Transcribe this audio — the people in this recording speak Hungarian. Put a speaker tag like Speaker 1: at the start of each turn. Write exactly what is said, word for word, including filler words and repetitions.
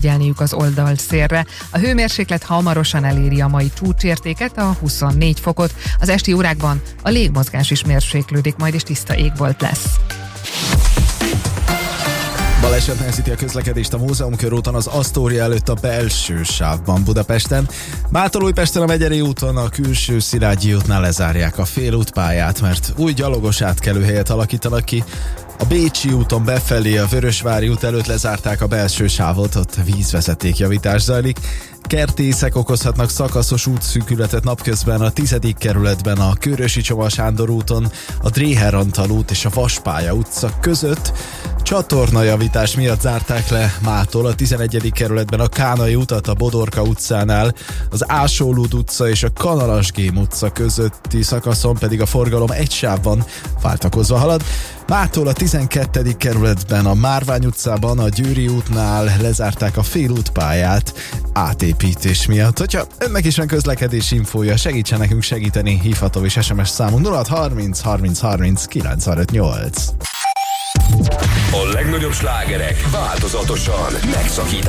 Speaker 1: figyelniük az oldalszélre. A hőmérséklet hamarosan eléri a mai csúcsértéket, a huszonnégy fokot. Az esti órákban a légmozgás is mérséklődik, majd is tiszta égbolt lesz.
Speaker 2: Baleset nehezíti a közlekedést a Múzeum körúton, az Asztória előtt a belső sávban Budapesten. Mától Újpesten a Megyeri úton a külső Szilágyi útnál lezárják a félútpályát, mert új gyalogos átkelőhelyet alakítanak ki. A Bécsi úton befelé a Vörösvári út előtt lezárták a belső sávot, ott vízvezetékjavítás zajlik. Kertészek okozhatnak szakaszos útszűkületet napközben a tizedik kerületben a Kőrösi Csoma Sándor úton, a Dréher Antal út és a Vaspálya utca között. Csatornajavítás miatt zárták le mától a tizenegyedik kerületben a Kánai utat a Bodorka utcánál, az Ásolúd utca és a Kanalasgém utca közötti szakaszon pedig a forgalom egy sávban váltakozva halad. Mától a tizenkettedik kerületben a Márvány utcában a Győri útnál lezárták a félútpályát átépítés miatt. Hogyha önnek is van közlekedési infója, segítsen nekünk segíteni, hívható és es em es számunk nulla hat harminc harminc harminc kilencvenöt nyolc.
Speaker 3: A legnagyobb slágerek változatosan megszakítják